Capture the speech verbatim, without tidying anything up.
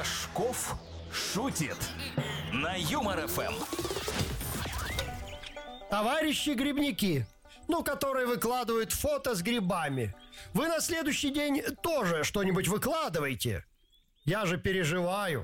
Рожков шутит на Юмор ФМ. Товарищи грибники, ну, которые выкладывают фото с грибами, вы на следующий день тоже что-нибудь выкладываете? Я же переживаю.